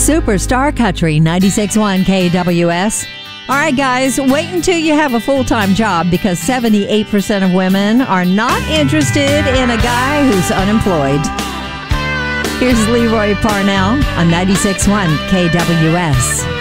Superstar Country 96.1 KWS. All right, guys, wait until you have a full-time job because 78% of women are not interested in a guy who's unemployed. Here's Leroy Parnell on 96.1 KWS.